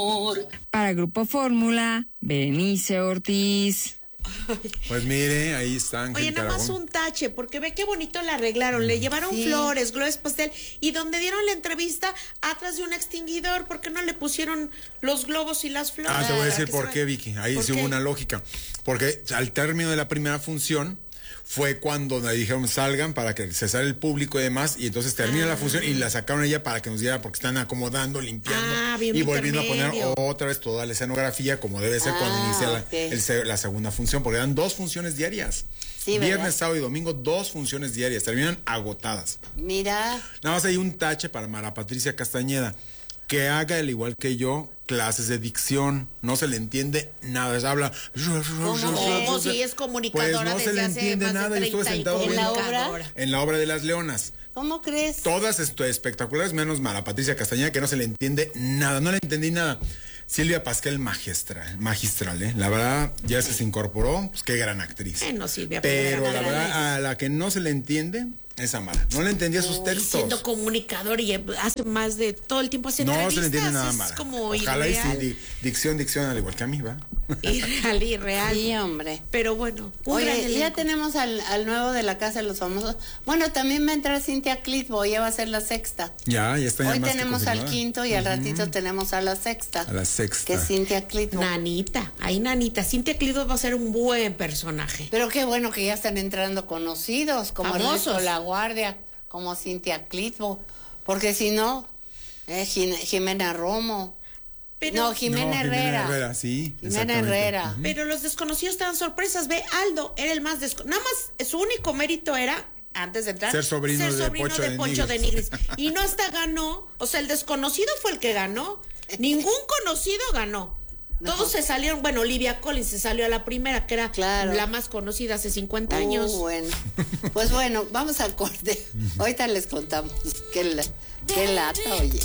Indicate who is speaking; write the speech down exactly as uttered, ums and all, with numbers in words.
Speaker 1: Para Grupo Fórmula, Berenice Ortiz.
Speaker 2: Pues mire, ahí están.
Speaker 3: Oye, nada más un tache, porque ve qué bonito la arreglaron. Le llevaron sí. flores, globos pastel, y donde dieron la entrevista, atrás de un extinguidor, ¿por qué no le pusieron los globos y las flores?
Speaker 2: Ah, te voy a decir por qué, Vicky. Ahí sí hubo una lógica. Porque al término de la primera función fue cuando le dijeron salgan para que se sale el público y demás, y entonces termina ah. la función y la sacaron ella para que nos diera, porque están acomodando, limpiando
Speaker 3: ah,
Speaker 2: y volviendo a poner otra vez toda la escenografía como debe ser ah, cuando inicia okay. la, el, la segunda función, porque eran dos funciones diarias. Sí, viernes, ¿verdad? Sábado y domingo, dos funciones diarias, terminan agotadas.
Speaker 4: Mira.
Speaker 2: Nada más hay un tache para Mara Patricia Castañeda, que haga, al igual que yo, clases de dicción. No se le entiende nada. Se habla.
Speaker 3: ¿Cómo? Si es comunicadora.
Speaker 2: Pues no se le entiende nada. Yo estuve sentado
Speaker 4: en la obra.
Speaker 2: En la obra de Las Leonas.
Speaker 4: ¿Cómo crees?
Speaker 2: Todas esto, espectaculares, menos Mara Patricia Castañeda, que no se le entiende nada. No le entendí nada. Silvia Pasquel, magistral, magistral, ¿eh? La verdad, ya se incorporó, pues qué gran actriz.
Speaker 3: Eh, no, Silvia,
Speaker 2: pero la verdad, a la que no se le entiende es a Mara. No le entendía sus textos.
Speaker 3: Siendo comunicador y hace más de todo el tiempo haciendo
Speaker 2: no
Speaker 3: entrevistas.
Speaker 2: No se le entiende nada a Mara.
Speaker 3: Es como
Speaker 2: Ojalá
Speaker 3: irreal.
Speaker 2: y sí, dicción, dicción, al igual que a mí, ¿va?
Speaker 3: Irreal, irreal.
Speaker 4: Sí, hombre.
Speaker 3: Pero bueno.
Speaker 4: Oye, ya tenemos al, al nuevo de la Casa de los Famosos. Bueno, también va a entrar Cintia Clitbo, ya va a ser la sexta.
Speaker 2: Ya, ya está. Ya
Speaker 4: Hoy
Speaker 2: más
Speaker 4: tenemos al quinto y al uh-huh. ratito tenemos a la sexta.
Speaker 2: A la sexta.
Speaker 4: Que es Cintia Clitbo.
Speaker 3: Nanita, ahí Nanita. Cintia Clitbo va a ser un buen personaje.
Speaker 4: Pero qué bueno que ya están entrando conocidos, como Ernesto La Guardia, como Cintia Clitbo, porque si no, eh, Jimena Romo. Pero, no, Jimena no, Herrera.
Speaker 2: Jimena Herrera, sí.
Speaker 4: Jimena Herrera.
Speaker 3: Uh-huh. Pero los desconocidos te dan sorpresas. Ve, Aldo era el más desconocido. Nada más, su único mérito era, antes de entrar,
Speaker 2: ser sobrino,
Speaker 3: ser
Speaker 2: de,
Speaker 3: sobrino
Speaker 2: Pocho
Speaker 3: de,
Speaker 2: de
Speaker 3: Poncho
Speaker 2: Nigris.
Speaker 3: de Nigris. Y no hasta ganó. O sea, el desconocido fue el que ganó. Ningún conocido ganó. No. Todos se salieron, bueno, Olivia Collins se salió a la primera, que era claro. la más conocida hace cincuenta años.
Speaker 4: Uh, bueno. Pues bueno, vamos al corte. Ahorita les contamos. Qué, la, qué lata, oye.